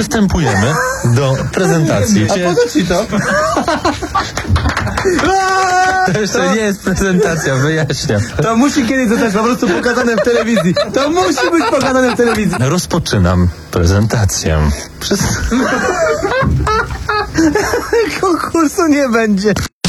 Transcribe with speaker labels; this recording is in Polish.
Speaker 1: przystępujemy do prezentacji.
Speaker 2: A po co ci to?
Speaker 1: To jeszcze nie jest prezentacja, wyjaśniam.
Speaker 2: To musi kiedyś zostać po prostu pokazane w telewizji. To musi być pokazane w telewizji.
Speaker 1: Rozpoczynam prezentację.
Speaker 2: Konkursu nie będzie.